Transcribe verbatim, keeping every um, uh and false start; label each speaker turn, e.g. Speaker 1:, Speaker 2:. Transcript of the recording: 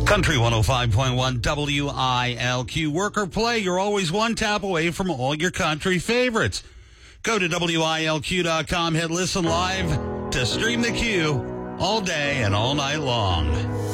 Speaker 1: Country one oh five point one W I L Q. Work or play, you're always one tap away from all your country favorites. Go to W I L Q dot com, hit listen live to stream the Q all day and all night long.